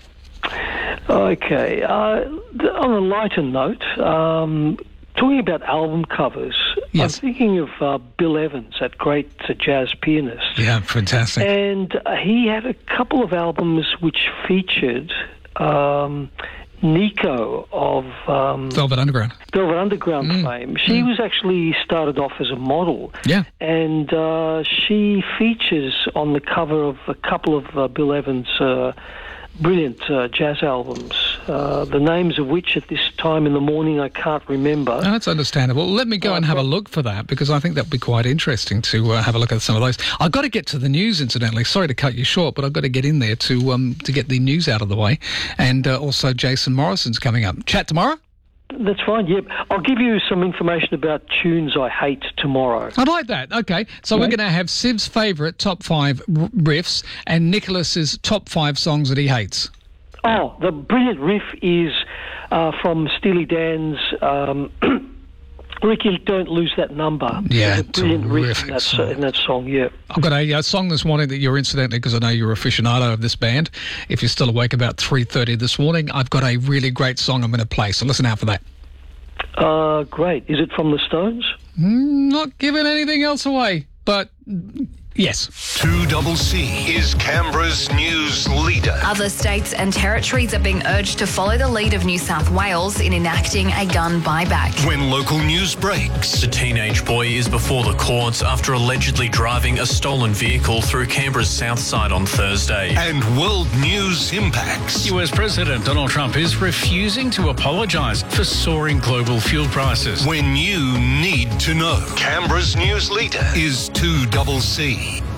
Okay. Uh, on a lighter note, um, talking about album covers, yes. I'm thinking of uh, Bill Evans, that great uh, jazz pianist. Yeah, fantastic. And uh, he had a couple of albums which featured um, Nico of um, Velvet Underground. Velvet Underground mm. fame. She mm. was actually started off as a model. Yeah. And uh, she features on the cover of a couple of uh, Bill Evans' uh, brilliant uh, jazz albums, uh, the names of which at this time in the morning I can't remember. No, that's understandable. Let me go uh, and have a look for that, because I think that would be quite interesting to uh, have a look at some of those. I've got to get to the news, incidentally. Sorry to cut you short, but I've got to get in there to um, to get the news out of the way. And uh, also Jason Morrison's coming up. Chat tomorrow? That's fine, yep. I'll give you some information about tunes I hate tomorrow. I'd like that. Okay. So okay. We're going to have Siv's favourite top five r- riffs and Nicholas's top five songs that he hates. Oh, the brilliant riff is uh, from Steely Dan's um, Ricky, Don't Lose That Number. Yeah, There's a brilliant riff in that, song. in that song, yeah. I've got a, a song this morning that you're incidentally, because I know you're aficionado of this band, if you're still awake about three thirty this morning, I've got a really great song I'm going to play, so listen out for that. Uh, great. Is it from the Stones? Mm, not giving anything else away, but yes. two C C is Canberra's news leader. Other states and territories are being urged to follow the lead of New South Wales in enacting a gun buyback. When local news breaks. The teenage boy is before the courts after allegedly driving a stolen vehicle through Canberra's south side on Thursday. And world news impacts. U S President Donald Trump is refusing to apologise for soaring global fuel prices. When you need to know. Canberra's news leader is two C C.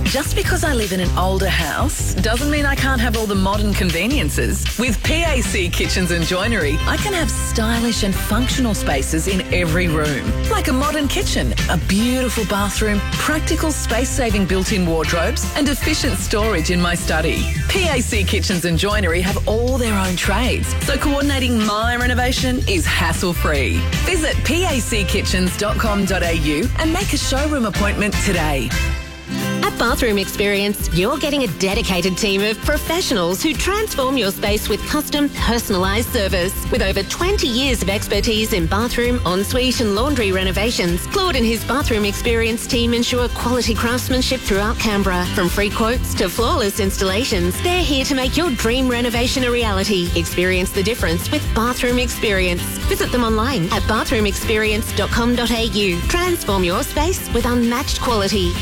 Just because I live in an older house doesn't mean I can't have all the modern conveniences. With P A C Kitchens and Joinery, I can have stylish and functional spaces in every room. Like a modern kitchen, a beautiful bathroom, practical space-saving built-in wardrobes and efficient storage in my study. P A C Kitchens and Joinery have all their own trades, so coordinating my renovation is hassle-free. Visit p a c kitchens dot com dot a u and make a showroom appointment today. At Bathroom Experience, you're getting a dedicated team of professionals who transform your space with custom, personalised service. With over twenty years of expertise in bathroom, ensuite and laundry renovations, Claude and his Bathroom Experience team ensure quality craftsmanship throughout Canberra. From free quotes to flawless installations, they're here to make your dream renovation a reality. Experience the difference with Bathroom Experience. Visit them online at bathroom experience dot com dot a u. Transform your space with unmatched quality.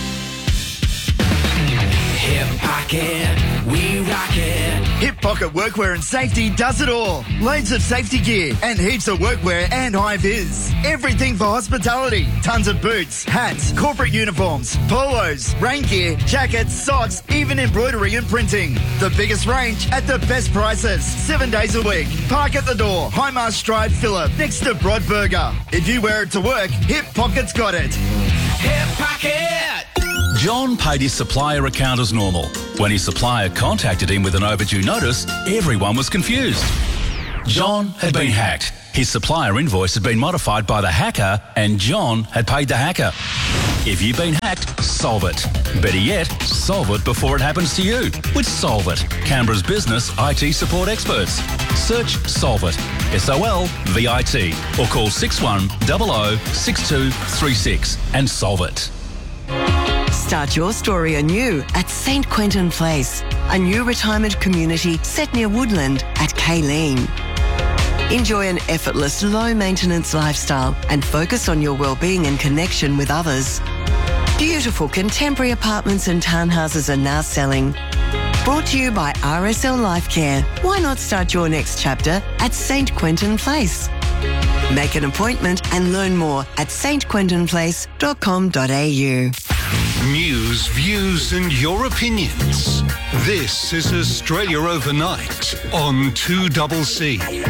Hip Pocket, we rock it. Hip Pocket Workwear and Safety does it all. Loads of safety gear and heaps of workwear and high vis. Everything for hospitality. Tons of boots, hats, corporate uniforms, polos, rain gear, jackets, socks, even embroidery and printing. The biggest range at the best prices. Seven days a week. Park at the door. Highmast Drive, Phillip, next to Broadburger. If you wear it to work, Hip Pocket's got it. Hip Pocket! John paid his supplier account as normal. When his supplier contacted him with an overdue notice, everyone was confused. John had been hacked. His supplier invoice had been modified by the hacker, and John had paid the hacker. If you've been hacked, solve it. Better yet, solve it before it happens to you with Solve It, Canberra's business I T support experts. Search Solve It, S O L V I T, or call six one zero zero six two three six and solve it. Start your story anew at Saint Quentin Place, a new retirement community set near Woodland at Kayleen. Enjoy an effortless, low-maintenance lifestyle and focus on your well-being and connection with others. Beautiful contemporary apartments and townhouses are now selling. Brought to you by R S L Life Care. Why not start your next chapter at Saint Quentin Place? Make an appointment and learn more at st quentin place dot com dot a u. News, views and your opinions. This is Australia Overnight on two C C.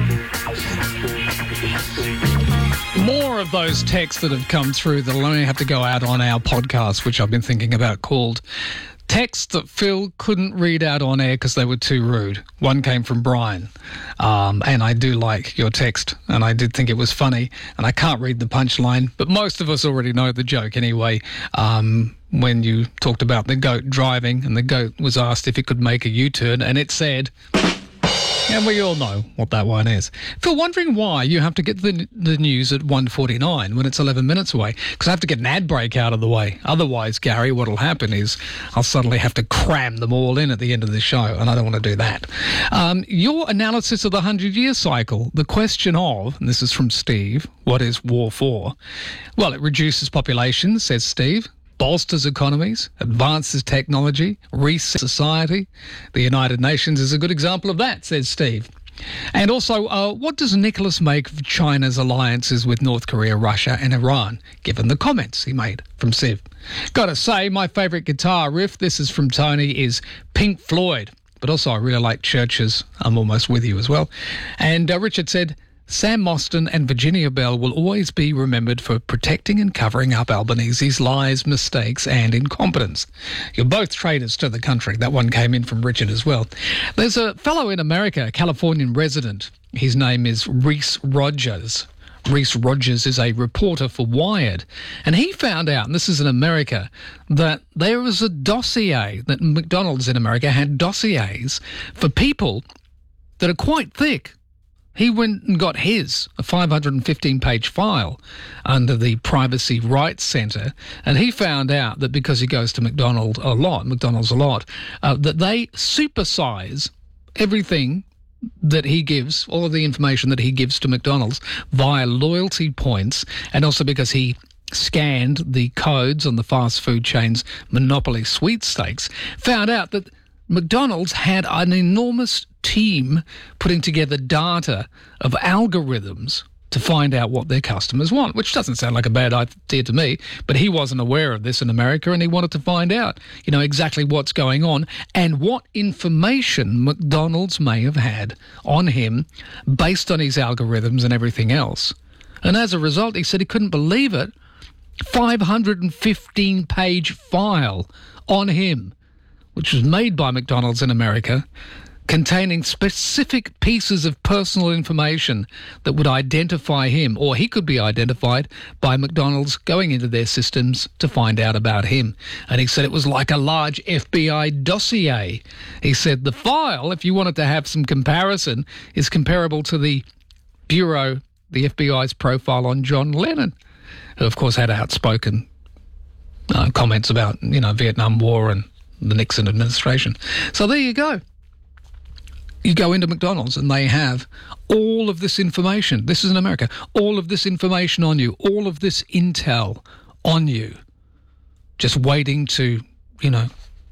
More of those texts that have come through that'll only have to go out on our podcast, which I've been thinking about, called Texts That Phil Couldn't Read Out on Air because they were too rude. One came from Brian, um, and I do like your text, and I did think it was funny, and I can't read the punchline, but most of us already know the joke anyway. Um, when you talked about the goat driving, and the goat was asked if it could make a U-turn, and it said... And we all know what that one is. Phil, wondering why you have to get the the news at one forty-nine when it's eleven minutes away? Because I have to get an ad break out of the way. Otherwise, Gary, what'll happen is I'll suddenly have to cram them all in at the end of the show, and I don't want to do that. Um, your analysis of the hundred-year cycle, the question of, and this is from Steve, what is war for? Well, it reduces population, says Steve. Bolsters economies, advances technology, resets society. The United Nations is a good example of that, says Steve. And also, uh, what does Nicholas make of China's alliances with North Korea, Russia and Iran, given the comments he made from Siv? Gotta say, my favourite guitar riff, this is from Tony, is Pink Floyd. But also, I really like Churches. I'm almost with you as well. And uh, Richard said, Sam Mostyn and Virginia Bell will always be remembered for protecting and covering up Albanese's lies, mistakes and incompetence. You're both traitors to the country. That one came in from Richard as well. There's a fellow in America, a Californian resident. His name is Reese Rogers. Reese Rogers is a reporter for Wired, and he found out, and this is in America, that there was a dossier, that McDonald's in America had dossiers for people that are quite thick. He went and got his, a five hundred fifteen page file under the Privacy Rights Centre, and he found out that because he goes to McDonald's a lot, McDonald's a lot, uh, that they supersize everything that he gives, all of the information that he gives to McDonald's via loyalty points, and also because he scanned the codes on the fast food chain's Monopoly sweepstakes, found out that McDonald's had an enormous team putting together data of algorithms to find out what their customers want, which doesn't sound like a bad idea to me, but he wasn't aware of this in America and he wanted to find out, you know, exactly what's going on and what information McDonald's may have had on him based on his algorithms and everything else. And as a result, he said he couldn't believe it, five hundred fifteen page file on him, which was made by McDonald's in America, containing specific pieces of personal information that would identify him, or he could be identified by McDonald's going into their systems to find out about him. And he said it was like a large F B I dossier. He said the file, if you wanted to have some comparison, is comparable to the Bureau, the F B I's profile on John Lennon, who of course had outspoken uh, comments about, you know, Vietnam War and the Nixon administration. So there you go. You go into McDonald's and they have all of this information. This is in America. All of this information on you, all of this intel on you, just waiting to, you know,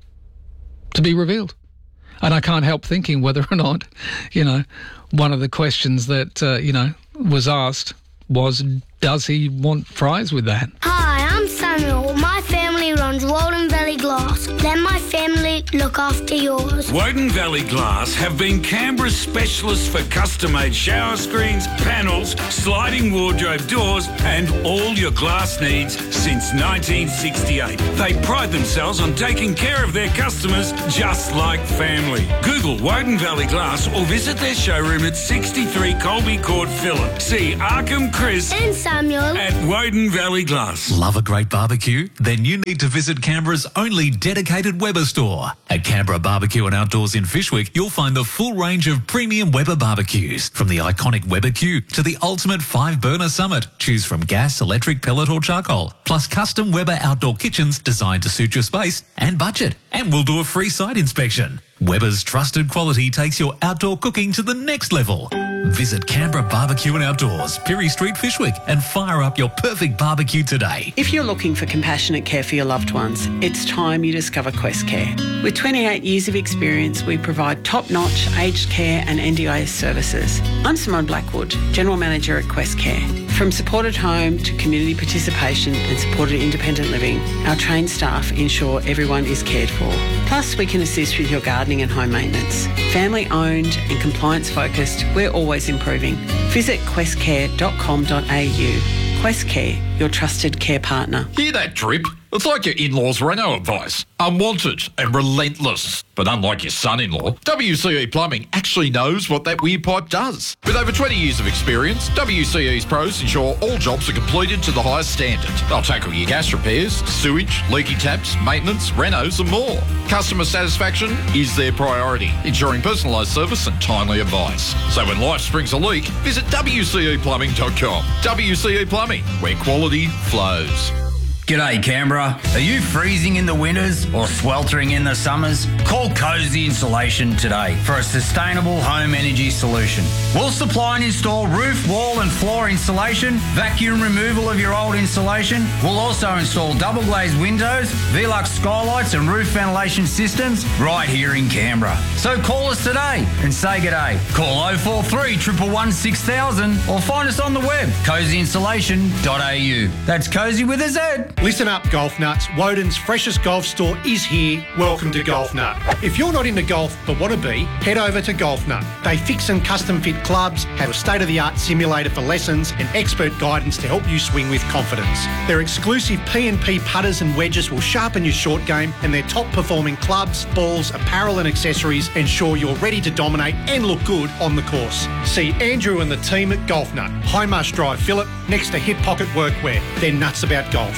to be revealed. And I can't help thinking whether or not, you know, one of the questions that, uh, you know, was asked was, does he want fries with that? Hi, I'm Samuel. My family runs Walden Valley Glass. Let my family look after yours. Woden Valley Glass have been Canberra's specialists for custom-made shower screens, panels, sliding wardrobe doors and all your glass needs since nineteen sixty-eight. They pride themselves on taking care of their customers just like family. Google Woden Valley Glass or visit their showroom at sixty-three Colby Court, Phillip. See Arkham Chris and Samuel at Woden Valley Glass. Love a great barbecue? Then you need to visit Canberra's only dedicated Weber store. At Canberra Barbecue and Outdoors in Fyshwick, you'll find the full range of premium Weber barbecues, from the iconic Weber Q to the ultimate five-burner Summit. Choose from gas, electric, pellet or charcoal, plus custom Weber outdoor kitchens designed to suit your space and budget. And we'll do a free site inspection. Weber's trusted quality takes your outdoor cooking to the next level. Visit Canberra Barbecue and Outdoors, Pirie Street, Fyshwick, and fire up your perfect barbecue today. If you're looking for compassionate care for your loved ones, it's time you discover Quest Care. With twenty-eight years of experience, we provide top-notch aged care and N D I S services. I'm Simone Blackwood, General Manager at Quest Care. From supported home to community participation and supported independent living, our trained staff ensure everyone is cared for. Plus, we can assist with your gardening and home maintenance. Family owned and compliance focused, we're always improving. Visit quest care dot com dot a u. Quest Care, your trusted care partner. Hear that drip? It's like your in-laws' Renault advice. Unwanted and relentless. But unlike your son-in-law, W C E Plumbing actually knows what that weird pipe does. With over twenty years of experience, W C E's pros ensure all jobs are completed to the highest standard. They'll tackle your gas repairs, sewage, leaky taps, maintenance, renos and more. Customer satisfaction is their priority, ensuring personalised service and timely advice. So when life springs a leak, visit w c e plumbing dot com. W C E Plumbing, where quality flows. G'day Canberra. Are you freezing in the winters or sweltering in the summers? Call Cozy Insulation today for a sustainable home energy solution. We'll supply and install roof, wall and floor insulation, vacuum removal of your old insulation. We'll also install double glazed windows, Velux skylights and roof ventilation systems right here in Canberra. So call us today and say g'day. Call oh four three, one one one, six thousand or find us on the web, cozy insulation dot a u. That's Cozy with a Z. Listen up, golf nuts. Woden's freshest golf store is here. Welcome to Golf Nut. If you're not into golf but want to be, head over to Golf Nut. They fix and custom fit clubs, have a state-of-the-art simulator for lessons and expert guidance to help you swing with confidence. Their exclusive P and P putters and wedges will sharpen your short game, and their top-performing clubs, balls, apparel and accessories ensure you're ready to dominate and look good on the course. See Andrew and the team at Golf Nut, High Marsh Drive, Phillip, next to Hip Pocket Workwear. They're nuts about golf.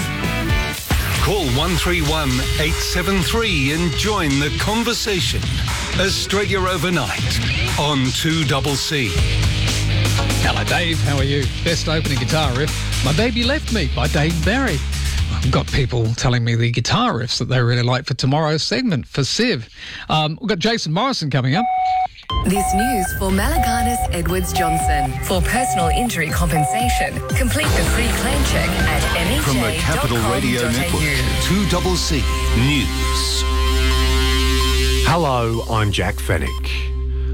Call one three one, eight seven three and join the conversation. Australia Overnight on two C C. Hello, Dave. How are you? Best opening guitar riff, My Baby Left Me by Dave Barry. I've got people telling me the guitar riffs that they really like for tomorrow's segment for Civ. Um, we've got Jason Morrison coming up. This news for Malagarnis Edwards Johnson. For personal injury compensation, complete the free claim check at m e j dot com dot a u. From the Capital Radio Network, two C C News. Hello, I'm Jack Fennick.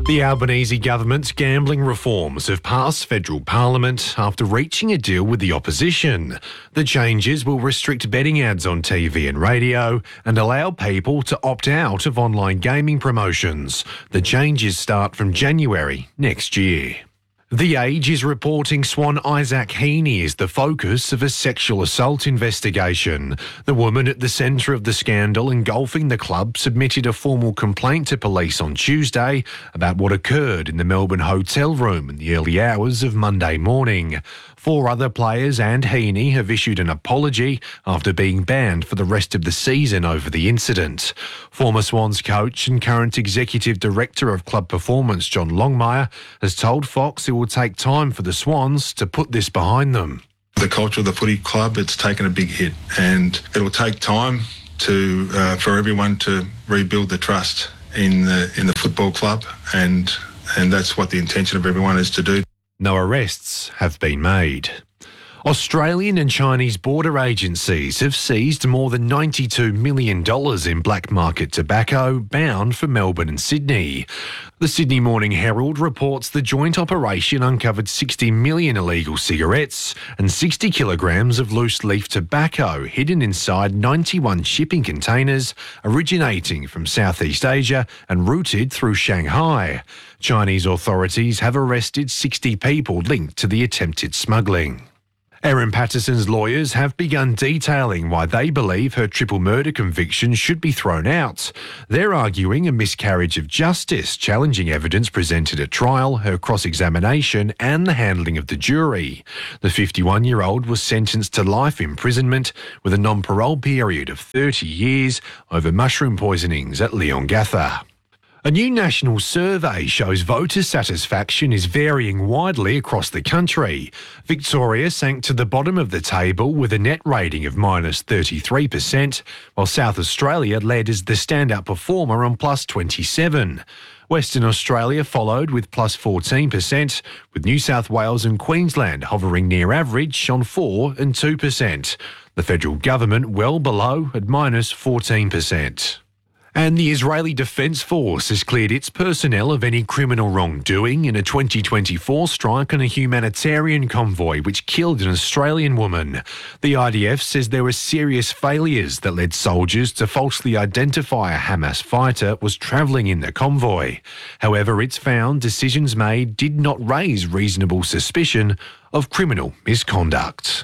The Albanese government's gambling reforms have passed federal parliament after reaching a deal with the opposition. The changes will restrict betting ads on T V and radio and allow people to opt out of online gaming promotions. The changes start from January next year. The Age is reporting Swan Isaac Heaney is the focus of a sexual assault investigation. The woman at the centre of the scandal engulfing the club submitted a formal complaint to police on Tuesday about what occurred in the Melbourne hotel room in the early hours of Monday morning. Four other players and Heaney have issued an apology after being banned for the rest of the season over the incident. Former Swans coach and current executive director of club performance John Longmire has told Fox it will take time for the Swans to put this behind them. The culture of the footy club, it's taken a big hit, and it'll take time to uh, for everyone to rebuild the trust in the in the football club, and and that's what the intention of everyone is to do. No arrests have been made. Australian and Chinese border agencies have seized more than ninety-two million dollars in black market tobacco bound for Melbourne and Sydney. The Sydney Morning Herald reports the joint operation uncovered sixty million illegal cigarettes and sixty kilograms of loose leaf tobacco hidden inside ninety-one shipping containers originating from Southeast Asia and routed through Shanghai. Chinese authorities have arrested sixty people linked to the attempted smuggling. Erin Patterson's lawyers have begun detailing why they believe her triple murder conviction should be thrown out. They're arguing a miscarriage of justice, challenging evidence presented at trial, her cross-examination and the handling of the jury. The fifty-one-year-old was sentenced to life imprisonment with a non-parole period of thirty years over mushroom poisonings at Leongatha. A new national survey shows voter satisfaction is varying widely across the country. Victoria sank to the bottom of the table with a net rating of minus thirty-three percent, while South Australia led as the standout performer on plus twenty-seven. Western Australia followed with plus fourteen percent, with New South Wales and Queensland hovering near average on four and two percent. The federal government well below at minus fourteen percent. And the Israeli Defence Force has cleared its personnel of any criminal wrongdoing in a twenty twenty-four strike on a humanitarian convoy which killed an Australian woman. The I D F says there were serious failures that led soldiers to falsely identify a Hamas fighter was travelling in the convoy. However, it's found decisions made did not raise reasonable suspicion of criminal misconduct.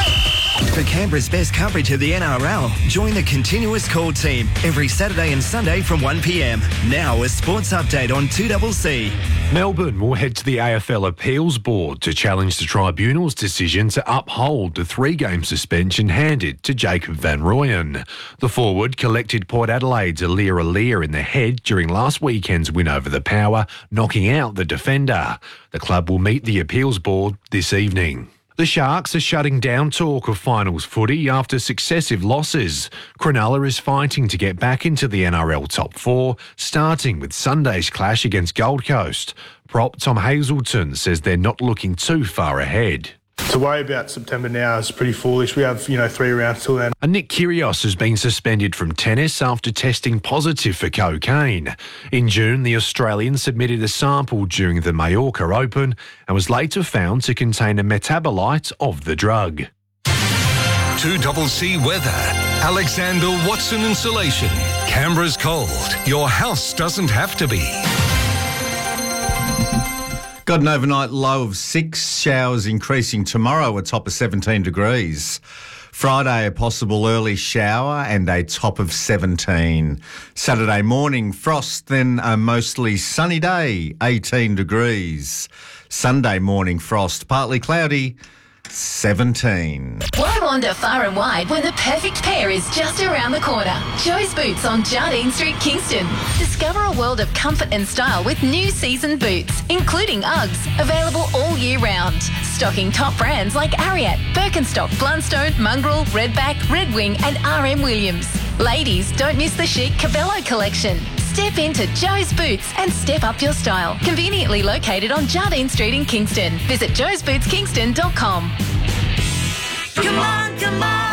For Canberra's best coverage of the N R L, join the Continuous Call team every Saturday and Sunday from one p m. Now a sports update on two C C. Melbourne will head to the A F L Appeals Board to challenge the tribunal's decision to uphold the three-game suspension handed to Jacob van Rooyen. The forward collected Port Adelaide's Alir Alir in the head during last weekend's win over the Power, knocking out the defender. The club will meet the Appeals Board this evening. The Sharks are shutting down talk of finals footy after successive losses. Cronulla is fighting to get back into the N R L top four, starting with Sunday's clash against Gold Coast. Prop Tom Hazelton says they're not looking too far ahead. To worry about September now is pretty foolish. We have, you know, three rounds till then. And Nick Kyrgios has been suspended from tennis after testing positive for cocaine. In June, the Australian submitted a sample during the Mallorca Open and was later found to contain a metabolite of the drug. two C C weather. Alexander Watson Insulation. Canberra's cold. Your house doesn't have to be. Got an overnight low of six, showers increasing tomorrow, a top of seventeen degrees. Friday, a possible early shower and a top of seventeen. Saturday morning, frost, then a mostly sunny day, eighteen degrees. Sunday morning, frost, partly cloudy, seventeen. Why wander far and wide when the perfect pair is just around the corner? Joe's Boots on Jardine Street, Kingston. Discover a world of comfort and style with new season boots, including Uggs, available all year round. Stocking top brands like Ariat, Birkenstock, Blundstone, Mongrel, Redback, Red Wing and R M Williams. Ladies, don't miss the chic Cabello collection. Step into Joe's Boots and step up your style. Conveniently located on Jardine Street in Kingston. Visit joes boots kingston dot com. Come on, come on.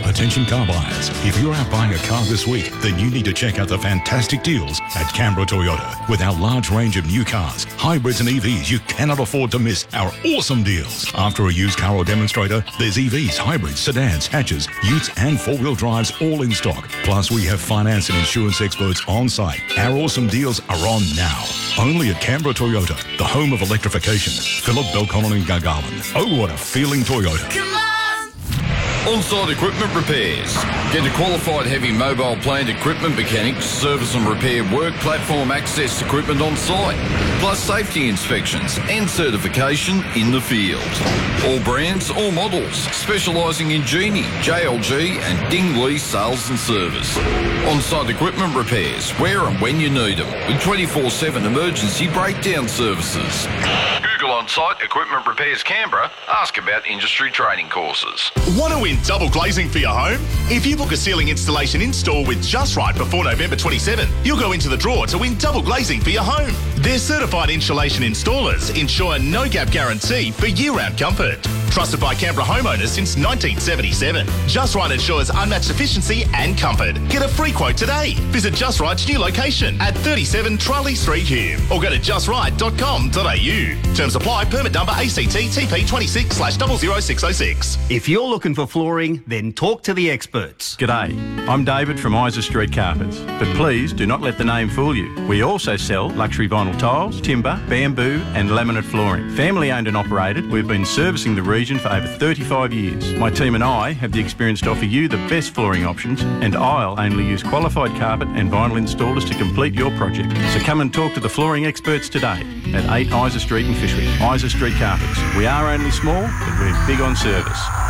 Attention car buyers, if you're out buying a car this week, then you need to check out the fantastic deals at Canberra Toyota. With our large range of new cars, hybrids and E Vs, you cannot afford to miss our awesome deals. After a used car or demonstrator, there's E Vs, hybrids, sedans, hatches, utes and four-wheel drives all in stock. Plus, we have finance and insurance experts on site. Our awesome deals are on now. Only at Canberra Toyota, the home of electrification. Phillip, Belconnen and Gargarland. Oh, what a feeling Toyota. Come on! On-site equipment repairs. Get a qualified heavy mobile plant equipment mechanic to service and repair work platform access equipment on site, plus safety inspections and certification in the field. All brands, all models, specialising in Genie, J L G and Dingley sales and service. On-site equipment repairs, where and when you need them, with twenty-four seven emergency breakdown services. Google On-Site Equipment Repairs Canberra. Ask about industry training courses. Want to win double glazing for your home? If you book a ceiling installation in-store with Just Right before November twenty-seventh, you'll go into the draw to win double glazing for your home. Their certified insulation installers ensure no-gap guarantee for year-round comfort. Trusted by Canberra homeowners since nineteen seventy-seven. Just Right ensures unmatched efficiency and comfort. Get a free quote today. Visit Just Right's new location at thirty-seven Charlie Street, Hume, or go to just right dot com dot a u. Terms apply. Permit number A C T T P twenty-six slash double zero six oh six. If you're looking for flooring, then talk to the experts. G'day, I'm David from Isa Street Carpets, but please do not let the name fool you. We also sell luxury vinyl tiles, timber, bamboo and laminate flooring. Family owned and operated, we've been servicing the region for over thirty-five years. My team and I have the experience to offer you the best flooring options, and I'll only use qualified carpet and vinyl installers to complete your project. So come and talk to the flooring experts today at eight Isa Street in Fyshwick. Isa Street Carpets. We are only small, but we're big on service.